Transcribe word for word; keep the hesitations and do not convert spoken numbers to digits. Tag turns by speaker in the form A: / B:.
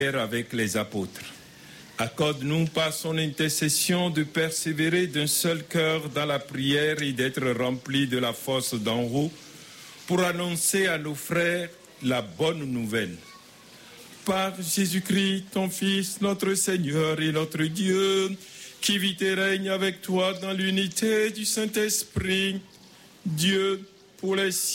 A: avec les apôtres. Accorde-nous par son intercession de persévérer d'un seul cœur dans la prière et d'être remplis de la force d'en haut pour annoncer à nos frères la bonne nouvelle. Par Jésus-Christ, ton Fils, notre Seigneur et notre Dieu, qui vit et règne avec toi dans l'unité du Saint-Esprit, Dieu pour les